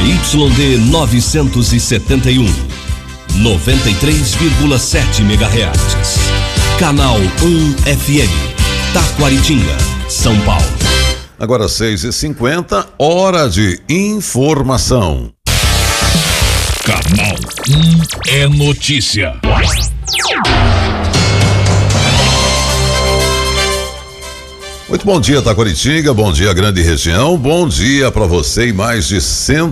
ZYD 971, 93,7 MHz. Canal 1 FM, Taquaritinga, São Paulo. Agora 6h50, hora de informação. Canal 1 é notícia. Muito bom dia, Taquaritinga, bom dia, grande região, bom dia para você em mais de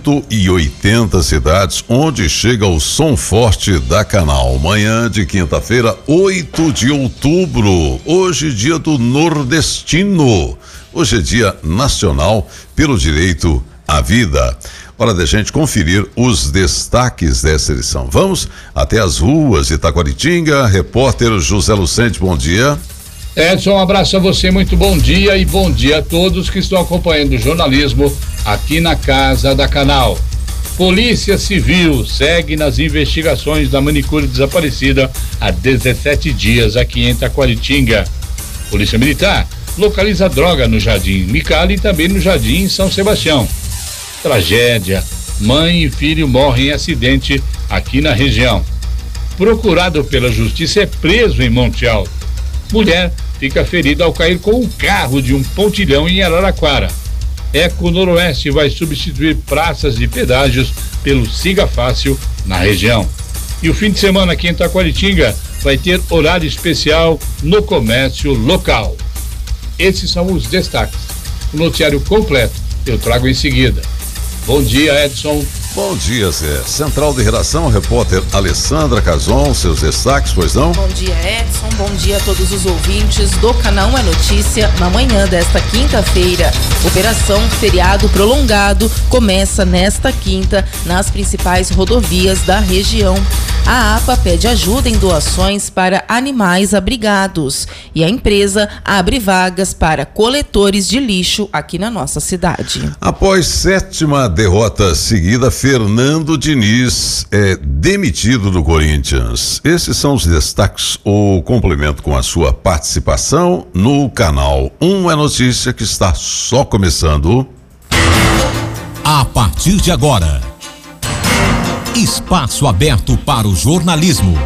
180 cidades, onde chega o som forte da Canal. Manhã de quinta-feira, 8 de outubro, hoje dia do nordestino, hoje é dia nacional pelo direito à vida. Hora da gente conferir os destaques dessa edição. Vamos até as ruas de Taquaritinga, repórter José Lucente, bom dia. Edson, um abraço a você, muito bom dia e bom dia a todos que estão acompanhando o jornalismo aqui na Casa da Canal. Polícia Civil segue nas investigações da manicure desaparecida há 17 dias aqui em Taquaritinga. Polícia Militar localiza droga no Jardim Micali e também no Jardim São Sebastião. Tragédia, mãe e filho morrem em acidente aqui na região. Procurado pela justiça é preso em Monte Alto. Mulher fica ferida ao cair com um carro de um pontilhão em Araraquara. Eco Noroeste vai substituir praças de pedágios pelo Siga Fácil na região. E o fim de semana aqui em Taquaritinga vai ter horário especial no comércio local. Esses são os destaques. O noticiário completo eu trago em seguida. Bom dia, Edson. Bom dia, Zé. Central de Redação, repórter Alessandra Cazon, seus destaques, pois não? Bom dia, Edson. Bom dia a todos os ouvintes do Canal 1 é Notícia. Na manhã desta quinta-feira, Operação Feriado Prolongado começa nesta quinta nas principais rodovias da região. A APA pede ajuda em doações para animais abrigados e a empresa abre vagas para coletores de lixo aqui na nossa cidade. Após 7ª derrota seguida, Fernando Diniz é demitido do Corinthians. Esses são os destaques, o complemento com a sua participação no Canal 1 é Notícia, que está só começando. A partir de agora, espaço aberto para o jornalismo.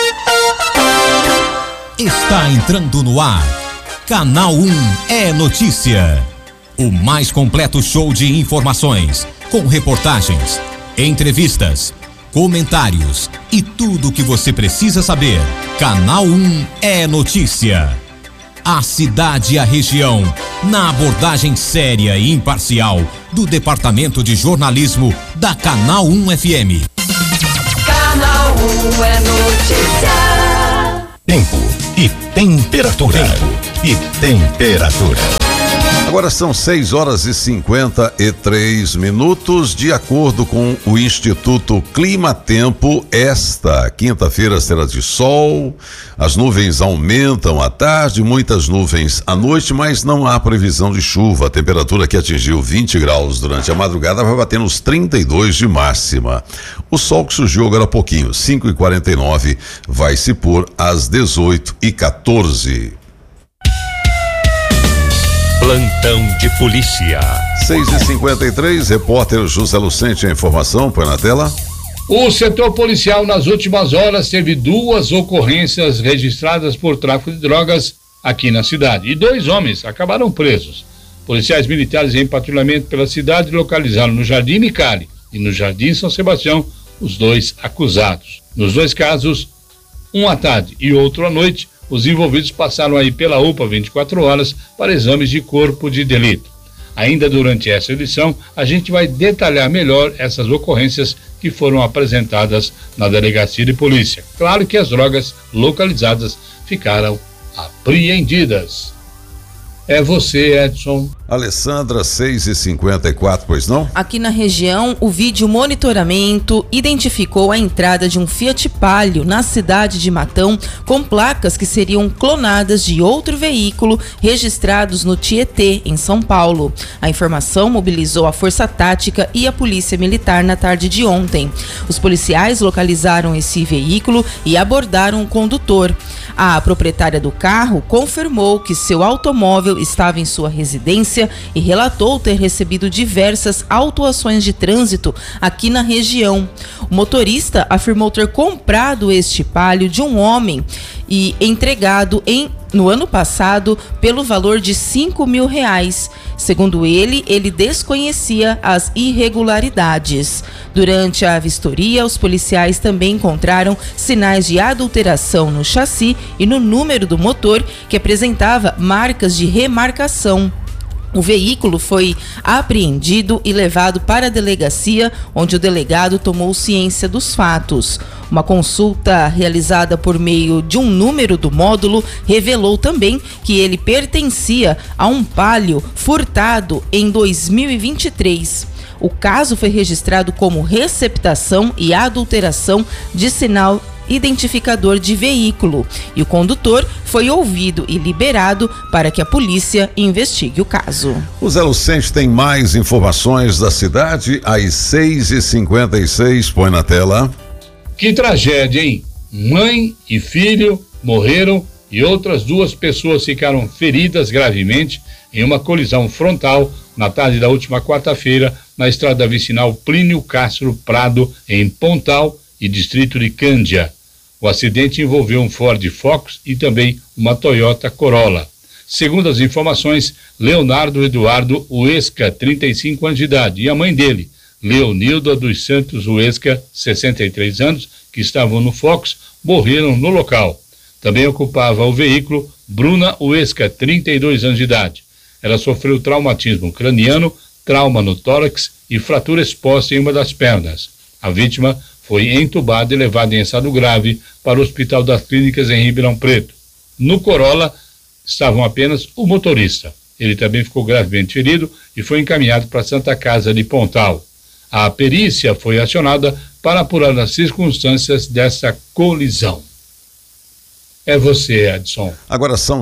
Está entrando no ar. Canal 1 é Notícia. O mais completo show de informações, com reportagens, entrevistas, comentários e tudo o que você precisa saber. Canal 1 é Notícia. A cidade e a região, na abordagem séria e imparcial do Departamento de Jornalismo da Canal 1 FM. Canal 1 é Notícia. Tempo e temperatura. Agora são 6h53. De acordo com o Instituto Climatempo, esta quinta-feira será de sol, as nuvens aumentam à tarde, muitas nuvens à noite, mas não há previsão de chuva. A temperatura que atingiu 20 graus durante a madrugada vai bater nos 32 de máxima. O sol que surgiu agora há pouquinho, 5h49, vai se pôr às 18h14. Plantão de polícia. 6h53, repórter José Lucente, a informação, põe na tela. O setor policial nas últimas horas teve 2 ocorrências registradas por tráfico de drogas aqui na cidade e 2 homens acabaram presos. Policiais militares em patrulhamento pela cidade localizaram no Jardim Micali e no Jardim São Sebastião os 2 acusados. Nos 2 casos, um à tarde e outro à noite, os envolvidos passaram aí pela UPA 24 horas para exames de corpo de delito. Ainda durante essa edição, a gente vai detalhar melhor essas ocorrências que foram apresentadas na delegacia de polícia. Claro que as drogas localizadas ficaram apreendidas. É você, Edson. Alessandra, 6h54, pois não? Aqui na região, o vídeo monitoramento identificou a entrada de um Fiat Palio na cidade de Matão com placas que seriam clonadas de outro veículo registrados no Tietê, em São Paulo. A informação mobilizou a Força Tática e a Polícia Militar na tarde de ontem. Os policiais localizaram esse veículo e abordaram o condutor. A proprietária do carro confirmou que seu automóvel estava em sua residência polícia e relatou ter recebido diversas autuações de trânsito aqui na região. O motorista afirmou ter comprado este Palio de um homem e entregado no ano passado pelo valor de R$5.000. Segundo ele desconhecia as irregularidades. Durante a vistoria, os policiais também encontraram sinais de adulteração no chassi e no número do motor, que apresentava marcas de remarcação. O veículo foi apreendido e levado para a delegacia, onde o delegado tomou ciência dos fatos. Uma consulta realizada por meio de um número do módulo revelou também que ele pertencia a um Palio furtado em 2023. O caso foi registrado como receptação e adulteração de sinal identificador de veículo e o condutor foi ouvido e liberado para que a polícia investigue o caso. O Zé Lucente tem mais informações da cidade às 6h56. Põe na tela. Que tragédia, hein? Mãe e filho morreram e outras 2 pessoas ficaram feridas gravemente em uma colisão frontal na tarde da última quarta-feira na estrada vicinal Plínio Castro Prado, em Pontal e distrito de Cândia. O acidente envolveu um Ford Focus e também uma Toyota Corolla. Segundo as informações, Leonardo Eduardo Uesca, 35 anos de idade, e a mãe dele, Leonilda dos Santos Uesca, 63 anos, que estavam no Focus, morreram no local. Também ocupava o veículo Bruna Uesca, 32 anos de idade. Ela sofreu traumatismo craniano, trauma no tórax e fratura exposta em uma das pernas. A vítima foi entubada e levada em estado grave para o Hospital das Clínicas em Ribeirão Preto. No Corolla estavam apenas o motorista. Ele também ficou gravemente ferido e foi encaminhado para a Santa Casa de Pontal. A perícia foi acionada para apurar as circunstâncias dessa colisão. É você, Edson. Agora são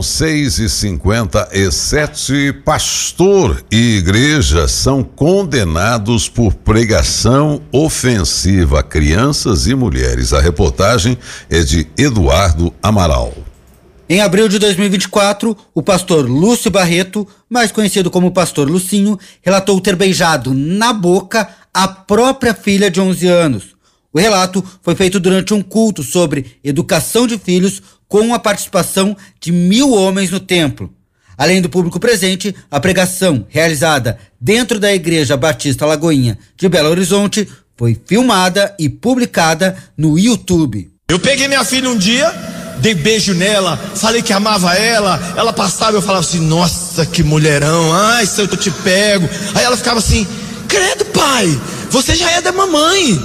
6h57. Pastor e igreja são condenados por pregação ofensiva a crianças e mulheres. A reportagem é de Eduardo Amaral. Em abril de 2024, o pastor Lúcio Barreto, mais conhecido como pastor Lucinho, relatou ter beijado na boca a própria filha de 11 anos. O relato foi feito durante um culto sobre educação de filhos com a participação de 1.000 homens no templo. Além do público presente, a pregação realizada dentro da Igreja Batista Lagoinha de Belo Horizonte foi filmada e publicada no YouTube. Eu peguei minha filha um dia, dei beijo nela, falei que amava ela passava e eu falava assim, nossa, que mulherão, ai, se eu te pego. Aí ela ficava assim, credo pai, você já é da mamãe.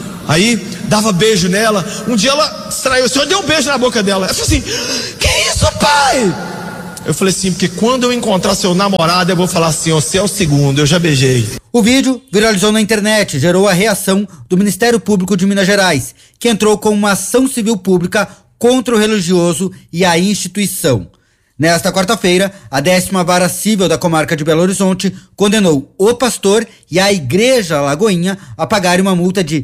Aí dava beijo nela, um dia ela distraiu, o senhor deu um beijo na boca dela. Ela falou assim, que isso pai? Eu falei assim, porque quando eu encontrar seu namorado eu vou falar assim, você é o segundo, eu já beijei. O vídeo viralizou na internet e gerou a reação do Ministério Público de Minas Gerais, que entrou com uma ação civil pública contra o religioso e a instituição. Nesta quarta-feira, a 10ª Vara Civil da Comarca de Belo Horizonte condenou o pastor e a Igreja Lagoinha a pagarem uma multa de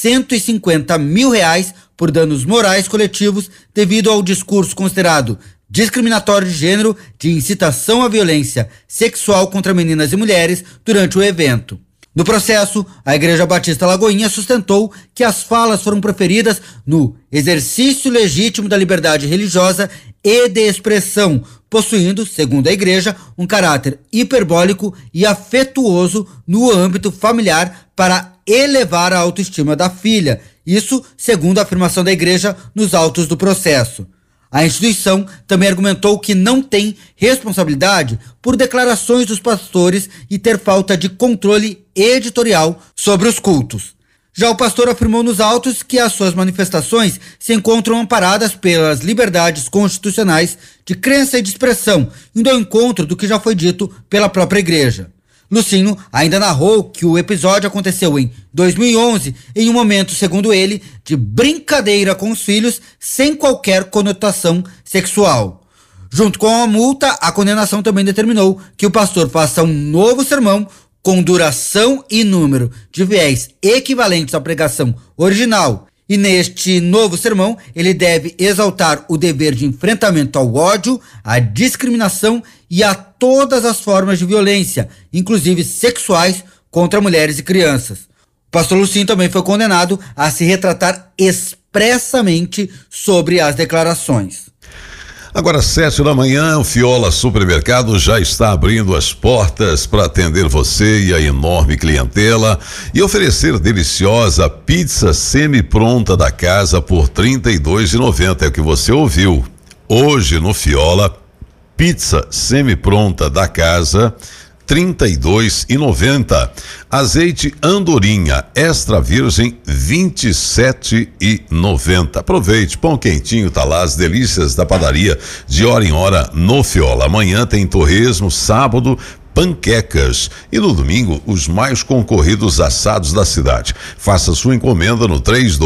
R$150 mil por danos morais coletivos devido ao discurso considerado discriminatório de gênero de incitação à violência sexual contra meninas e mulheres durante o evento. No processo, a Igreja Batista Lagoinha sustentou que as falas foram proferidas no exercício legítimo da liberdade religiosa e de expressão, possuindo, segundo a igreja, um caráter hiperbólico e afetuoso no âmbito familiar para elevar a autoestima da filha. Isso, segundo a afirmação da igreja nos autos do processo. A instituição também argumentou que não tem responsabilidade por declarações dos pastores e ter falta de controle editorial sobre os cultos. Já o pastor afirmou nos autos que as suas manifestações se encontram amparadas pelas liberdades constitucionais de crença e de expressão, indo ao encontro do que já foi dito pela própria igreja. Lucinho ainda narrou que o episódio aconteceu em 2011, em um momento, segundo ele, de brincadeira com os filhos, sem qualquer conotação sexual. Junto com a multa, a condenação também determinou que o pastor faça um novo sermão com duração e número de fiéis equivalentes à pregação original E neste novo sermão, ele deve exaltar o dever de enfrentamento ao ódio, à discriminação e a todas as formas de violência, inclusive sexuais, contra mulheres e crianças. O pastor Lucinho também foi condenado a se retratar expressamente sobre as declarações. Agora, 7 da manhã, o Fiola Supermercado já está abrindo as portas para atender você e a enorme clientela e oferecer deliciosa pizza semi-pronta da casa por R$ 32,90. É o que você ouviu. Hoje no Fiola, pizza semi-pronta da casa, R$ 32,90. Azeite Andorinha extra virgem, R$ 27,90. Aproveite, pão quentinho tá lá, as delícias da padaria de hora em hora no Fiola. Amanhã tem torresmo, sábado panquecas e no domingo os mais concorridos assados da cidade. Faça sua encomenda no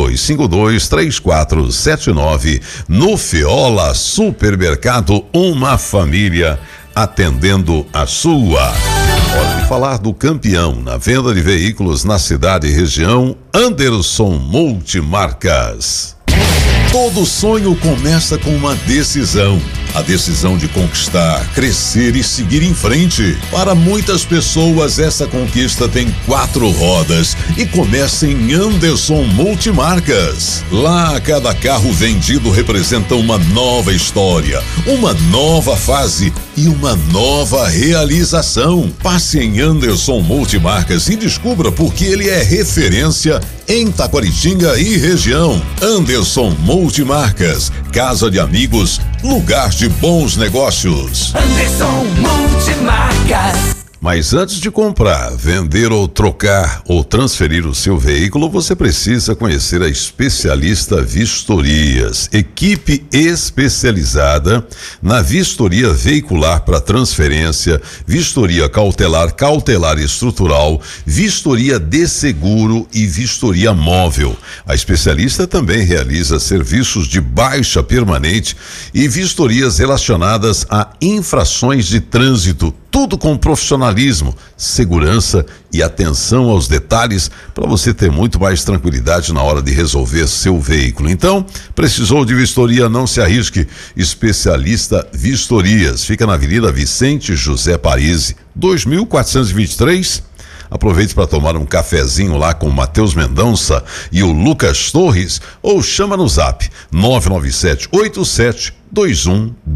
3252-3479. No Fiola Supermercado, uma família atendendo a sua. Hora de falar do campeão na venda de veículos na cidade e região, Anderson Multimarcas. Todo sonho começa com uma decisão. A decisão de conquistar, crescer e seguir em frente. Para muitas pessoas, essa conquista tem 4 rodas e começa em Anderson Multimarcas. Lá, cada carro vendido representa uma nova história, uma nova fase e uma nova realização. Passe em Anderson Multimarcas e descubra por que ele é referência em Taquaritinga e região. Anderson Multimarcas, casa de amigos, lugar de bons negócios. Anderson Multimarcas. Mas antes de comprar, vender ou trocar ou transferir o seu veículo, você precisa conhecer a Especialista Vistorias, equipe especializada na vistoria veicular para transferência, vistoria cautelar, cautelar estrutural, vistoria de seguro e vistoria móvel. A especialista também realiza serviços de baixa permanente e vistorias relacionadas a infrações de trânsito, tudo com profissionalismo, segurança e atenção aos detalhes para você ter muito mais tranquilidade na hora de resolver seu veículo. Então, precisou de vistoria? Não se arrisque. Especialista Vistorias. Fica na Avenida Vicente José Parisi, 2423. Aproveite para tomar um cafezinho lá com o Matheus Mendonça e o Lucas Torres ou chama no zap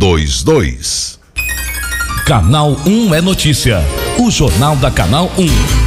997-87-2122. Canal 1 é notícia. O Jornal da Canal 1.